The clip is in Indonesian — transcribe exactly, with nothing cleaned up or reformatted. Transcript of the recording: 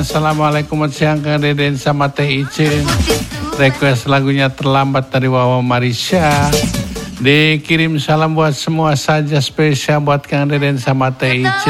Assalamualaikum siang Kang Deden sama Teh Ice. Request lagunya Terlambat dari Wawa Marisha. Dikirim salam buat semua saja spesial buat Kang Deden sama Teh Ice.